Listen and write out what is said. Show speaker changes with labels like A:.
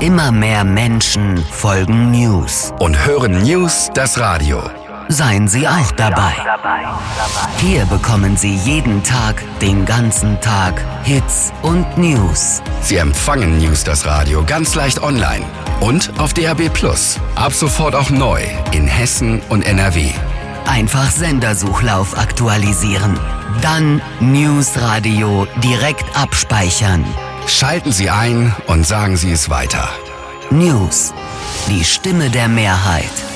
A: Immer mehr Menschen folgen News.
B: Und hören News das Radio.
A: Seien Sie auch dabei. Hier bekommen Sie jeden Tag, den ganzen Tag, Hits und News.
B: Sie empfangen News das Radio ganz leicht online und auf DAB+. Ab sofort auch neu in Hessen und NRW.
A: Einfach Sendersuchlauf aktualisieren. Dann News Radio direkt abspeichern.
B: Schalten Sie ein und sagen Sie es weiter.
A: News, die Stimme der Mehrheit.